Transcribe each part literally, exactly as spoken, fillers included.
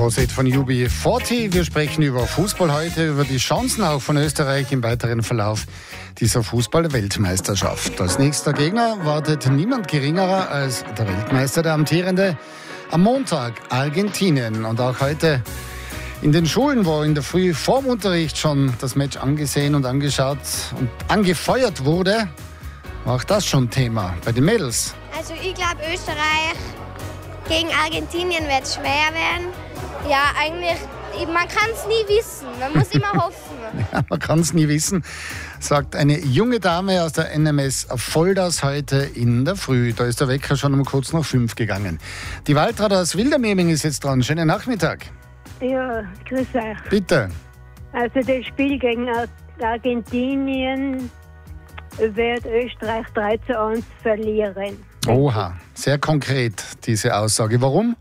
große Hit von U B vierzig. Wir sprechen über Fußball heute, über die Chancen auch von Österreich im weiteren Verlauf dieser Fußball-Weltmeisterschaft. Als nächster Gegner wartet niemand geringerer als der Weltmeister, der amtierende, am Montag Argentinien. Und auch heute in den Schulen, wo in der Früh vorm Unterricht schon das Match angesehen und angeschaut und angefeuert wurde, war auch das schon Thema bei den Mädels. Also ich glaube, Österreich gegen Argentinien wird es schwer werden. Ja, eigentlich, man kann es nie wissen. Man muss immer hoffen. Ja, man kann es nie wissen, sagt eine junge Dame aus der N M S Volders heute in der Früh. Da ist der Wecker schon um kurz nach fünf gegangen. Die Waltraud aus Wildermehming ist jetzt dran. Schönen Nachmittag. Ja, grüß euch. Bitte. Also das Spiel gegen Ar- Argentinien wird Österreich drei zu eins verlieren. Oha, sehr konkret diese Aussage. Warum?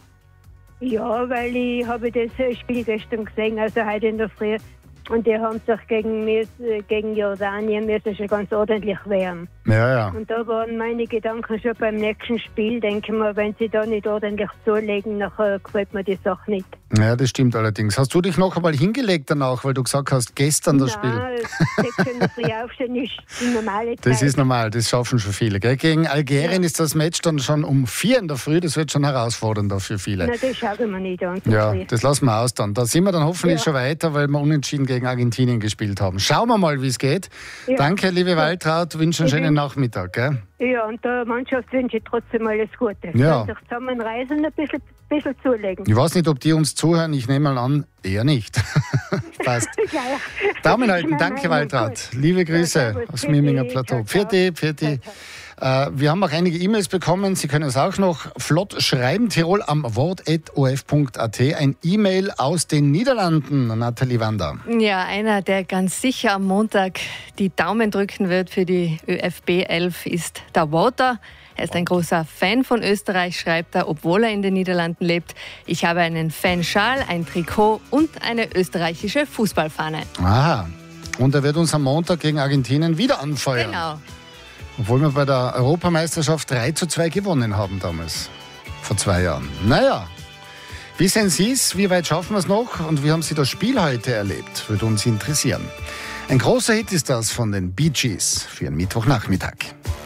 Ja, weil ich habe das Spiel gestern gesehen, also heute in der Früh. Und die haben sich gegen, gegen Jordanien müssen schon ganz ordentlich wehren. Ja, ja. Und da waren meine Gedanken schon beim nächsten Spiel. Denke mal, wenn sie da nicht ordentlich zulegen, nachher gefällt mir die Sache nicht. Ja, das stimmt allerdings. Hast du dich noch einmal hingelegt danach, weil du gesagt hast, gestern das Spiel? Nein, sechs Uhr in der Früh aufstehen ist die normale Zeit. Das ist normal, das schaffen schon viele. Gell? Gegen Algerien ja. ist das Match dann schon um vier in der Früh. Das wird schon herausfordernder für viele. Na, das schauen wir nicht an. Ja, das lassen wir aus dann. Da sind wir dann hoffentlich ja. schon weiter, weil wir unentschieden gegen Argentinien gespielt haben. Schauen wir mal, wie es geht. Ja. Danke, liebe Waltraud. Wünsche einen schönen Nachmittag. Gell? Ja, und der Mannschaft wünsche ich trotzdem alles Gute. Ja. Sich zusammenreisen und ein bisschen, bisschen zulegen. Ich weiß nicht, ob die uns zuhören. Ich nehme mal an, eher nicht. Passt. Ja, ja. Daumen halten. Danke, Waltraud. Liebe Grüße ja, aus Miminger Plateau. Pfiat, Pfiat. Äh, wir haben auch einige E-Mails bekommen. Sie können es auch noch flott schreiben. Tirol am Wort at o f punkt a t. Ein E-Mail aus den Niederlanden. Nathalie Wander. Ja, einer, der ganz sicher am Montag die Daumen drücken wird für die ÖFB elf, ist der Walter. Er ist ein großer Fan von Österreich, schreibt er, obwohl er in den Niederlanden lebt. Ich habe einen Fanschal, ein Trikot und eine österreichische Fußballfahne. Aha. Und er wird uns am Montag gegen Argentinien wieder anfeuern. Genau. Obwohl wir bei der Europameisterschaft drei zu zwei gewonnen haben damals. Vor zwei Jahren. Naja. Wie sehen Sie es? Wie weit schaffen wir es noch? Und wie haben Sie das Spiel heute erlebt? Würde uns interessieren. Ein großer Hit ist das von den Bee Gees für einen Mittwochnachmittag.